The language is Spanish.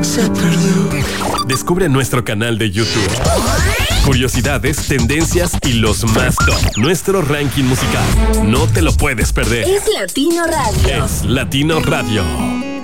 se perdió. Descubre nuestro canal de YouTube. Curiosidades, tendencias y los más top. Nuestro ranking musical. No te lo puedes perder. Es Latino Radio. Es Latino Radio.